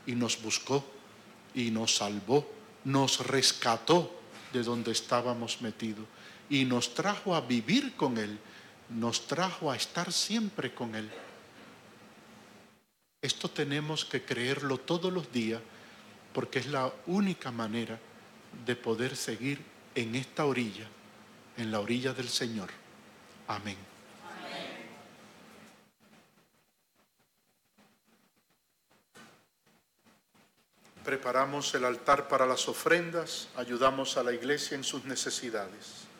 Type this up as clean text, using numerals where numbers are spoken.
y nos buscó y nos salvó, nos rescató de donde estábamos metidos y nos trajo a vivir con Él, nos trajo a estar siempre con Él. Esto tenemos que creerlo todos los días porque es la única manera de poder seguir en esta orilla, en la orilla del Señor. Amén. Preparamos el altar para las ofrendas, ayudamos a la iglesia en sus necesidades.